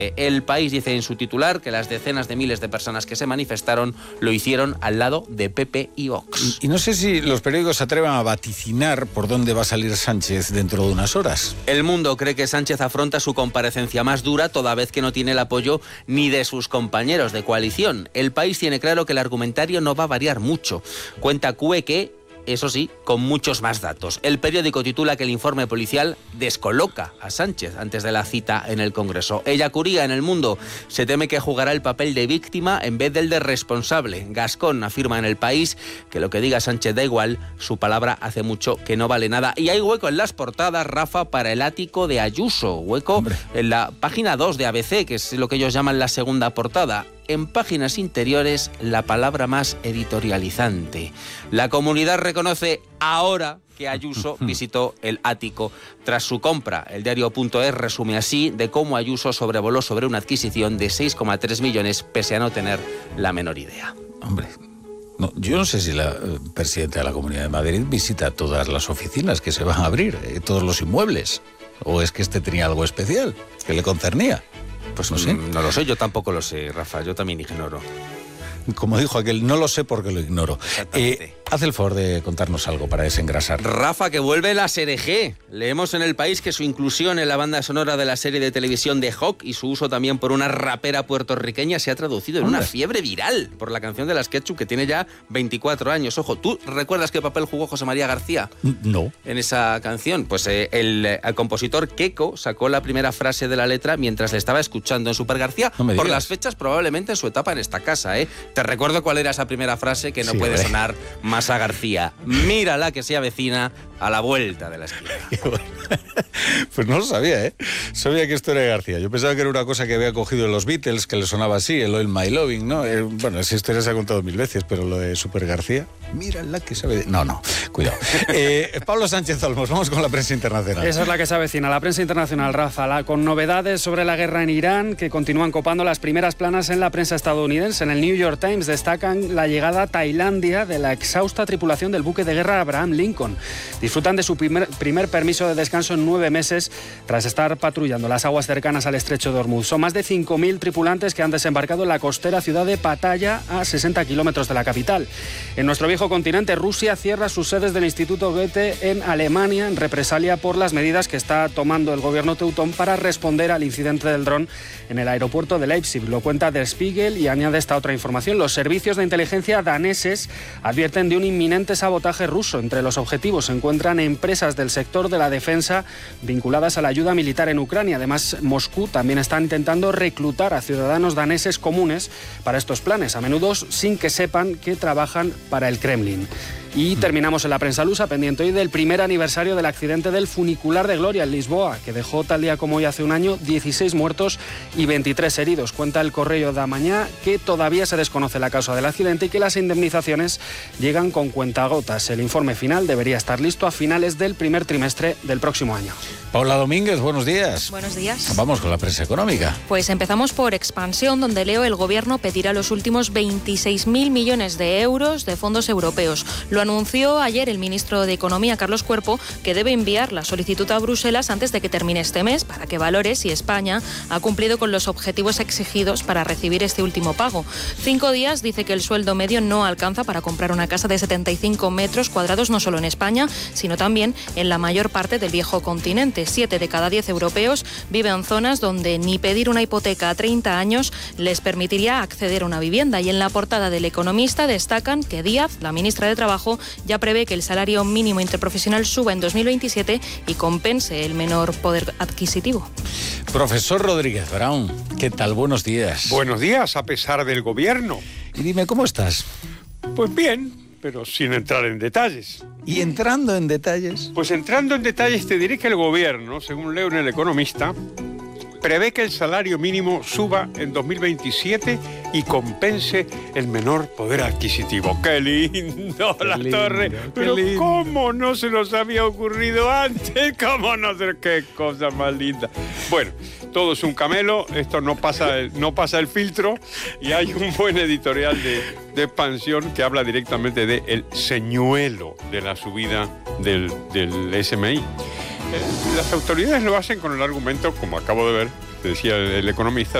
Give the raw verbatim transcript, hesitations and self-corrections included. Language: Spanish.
El País dice en su titular que las decenas de miles de personas que se manifestaron lo hicieron al lado de P P y Vox. Y, y no sé si los periódicos se atrevan a vaticinar por dónde va a salir Sánchez dentro de unas horas. El Mundo cree que Sánchez afronta su comparecencia más dura toda vez que no tiene el apoyo ni de sus compañeros de coalición. El País tiene claro que el argumentario no va a variar mucho. Cuenta C U E que, eso sí, con muchos más datos. El periódico titula que el informe policial descoloca a Sánchez antes de la cita en el Congreso. Ellacuría en El Mundo se teme que jugará el papel de víctima en vez del de responsable. Gascón afirma en El País que lo que diga Sánchez da igual, su palabra hace mucho que no vale nada. Y hay hueco en las portadas, Rafa, para el ático de Ayuso. Hueco Hombre. en la página dos de A B C, que es lo que ellos llaman la segunda portada. En páginas interiores, la palabra más editorializante. La Comunidad reconoce ahora que Ayuso visitó el ático tras su compra. El diario.es resume así de cómo Ayuso sobrevoló sobre una adquisición de seis coma tres millones pese a no tener la menor idea. Hombre, no, yo no sé si la eh, presidenta de la Comunidad de Madrid visita todas las oficinas que se van a abrir, eh, todos los inmuebles, o es que este tenía algo especial que le concernía. Pues no sé. No lo sé, yo tampoco lo sé, Rafa, yo también ignoro. Como dijo aquel, no lo sé porque lo ignoro. Eh, haz el favor de contarnos algo para desengrasar. Rafa, que vuelve la S R G. Leemos en El País que su inclusión en la banda sonora de la serie de televisión de Hawk y su uso también por una rapera puertorriqueña se ha traducido en Hombre. una fiebre viral por la canción de las Ketchup, que tiene ya veinticuatro años. Ojo, ¿tú recuerdas qué papel jugó José María García? No. En esa canción. Pues eh, el, el compositor Keiko sacó la primera frase de la letra mientras le estaba escuchando en Super García. No me por digas. las fechas probablemente en su etapa en esta casa, ¿eh? Te recuerdo cuál era esa primera frase que no sí, puede ¿eh? sonar más a García. Mírala que se avecina a la vuelta de la esquina. Pues no lo sabía, ¿eh? Sabía que esto era de García. Yo pensaba que era una cosa que había cogido de los Beatles, que le sonaba así, el Oil My Loving, ¿no? Eh, bueno, esa historia se ha contado mil veces, pero lo de Super García, mírala que sabe... De... No, no, cuidado. Eh, Pablo Sánchez Olmos, vamos con la prensa internacional. Esa es la que se avecina, la prensa internacional, Rafa, la, con novedades sobre la guerra en Irán, que continúan copando las primeras planas en la prensa estadounidense. En el New York Times destacan la llegada a Tailandia de la exhausta tripulación del buque de guerra Abraham Lincoln. Disfrutan de su primer, primer permiso de descanso en nueve meses tras estar patrullando las aguas cercanas al estrecho de Hormuz. Son más de cinco mil tripulantes que han desembarcado en la costera ciudad de Pattaya, a sesenta kilómetros de la capital. En nuestro viejo continente, Rusia cierra sus sedes del Instituto Goethe en Alemania en represalia por las medidas que está tomando el gobierno teutón para responder al incidente del dron en el aeropuerto de Leipzig. Lo cuenta Der Spiegel y añade esta otra información. Los servicios de inteligencia daneses advierten de un inminente sabotaje ruso. Entre los objetivos se encuentran empresas del sector de la defensa vinculadas a la ayuda militar en Ucrania. Además, Moscú también está intentando reclutar a ciudadanos daneses comunes para estos planes, a menudo sin que sepan que trabajan para el Kremlin. Y terminamos en la prensa lusa, pendiente hoy del primer aniversario del accidente del funicular de Gloria en Lisboa, que dejó tal día como hoy hace un año dieciséis muertos y veintitrés heridos. Cuenta el Correo da Mañá que todavía se desconoce la causa del accidente y que las indemnizaciones llegan con cuentagotas. El informe final debería estar listo a finales del primer trimestre del próximo año. Paula Domínguez, buenos días. Buenos días. Vamos con la prensa económica. Pues empezamos por expansión, donde leo el gobierno pedirá los últimos veintiséis mil millones de euros de fondos europeos. Lo anunció ayer el ministro de Economía, Carlos Cuerpo, que debe enviar la solicitud a Bruselas antes de que termine este mes para que valore si España ha cumplido con los objetivos exigidos para recibir este último pago. Cinco días dice que el sueldo medio no alcanza para comprar una casa de setenta y cinco metros cuadrados, no solo en España, sino también en la mayor parte del viejo continente. Siete de cada diez europeos viven en zonas donde ni pedir una hipoteca a treinta años les permitiría acceder a una vivienda. Y en la portada del Economista destacan que Díaz, la ministra de Trabajo, ya prevé que el salario mínimo interprofesional suba en dos mil veintisiete y compense el menor poder adquisitivo. Profesor Rodríguez Brown, ¿qué tal? Buenos días. Buenos días, a pesar del gobierno. Y dime, ¿cómo estás? Pues bien, pero sin entrar en detalles. Y entrando en detalles... Pues entrando en detalles te diré que el gobierno, según leo en El Economista, prevé que el salario mínimo suba en dos mil veintisiete y compense el menor poder adquisitivo. ¡Qué lindo, qué la lindo, torre! Pero lindo. ¿Cómo no se nos había ocurrido antes? ¿Cómo no sé qué cosa más linda? Bueno, todo es un camelo, esto no pasa el, no pasa el filtro y hay un buen editorial de, de expansión que habla directamente de el señuelo de la subida del, del S M I. Las autoridades lo hacen con el argumento, como acabo de ver, decía el, el economista,